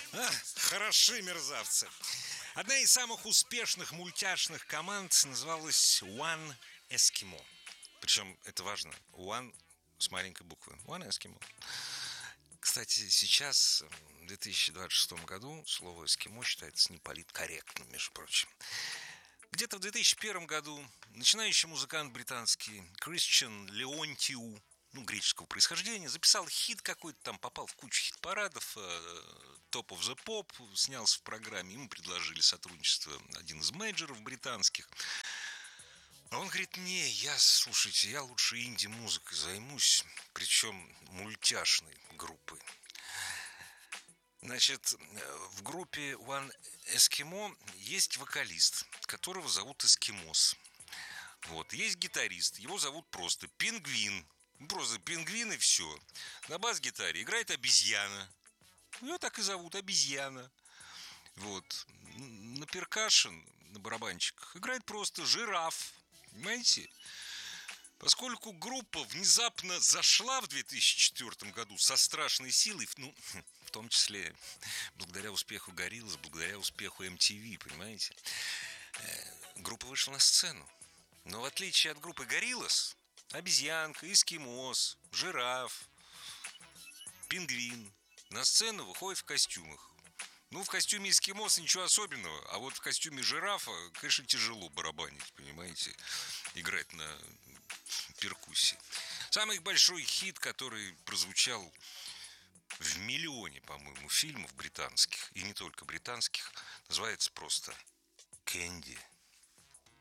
Хороши мерзавцы. Одна из самых успешных мультяшных команд называлась One Eskimo. Причем это важно. One с маленькой буквы. One Eskimo. Кстати, сейчас, в 2026 году, слово «эскимо» считается неполиткорректным, между прочим. Где-то в 2001 году начинающий музыкант британский Кристиан Леонтиу, греческого происхождения, записал хит какой-то там, попал в кучу хит-парадов, Top of the Pop, снялся в программе, ему предложили сотрудничество один из мейджоров британских. А он говорит: не, слушайте, я лучше инди-музыкой займусь, причем мультяшной группой. Значит, в группе One Eskimo есть вокалист, которого зовут Эскимос. Вот, есть гитарист, его зовут просто Пингвин. Просто Пингвин и все. На бас-гитаре играет обезьяна. Ее так и зовут, обезьяна. Вот. На перкашен, на барабанчиках играет просто жираф. Понимаете? Поскольку группа внезапно зашла в 2004 году со страшной силой, в том числе благодаря успеху Gorillaz, благодаря успеху MTV, понимаете, группа вышла на сцену. Но в отличие от группы Gorillaz, обезьянка, эскимос, жираф, пингвин на сцену выходит в костюмах. В костюме эскимоса ничего особенного, а вот в костюме жирафа, конечно, тяжело барабанить, понимаете, играть на перкуссии. Самый большой хит, который прозвучал в миллионе, по-моему, фильмов британских, и не только британских, называется просто «Кэнди».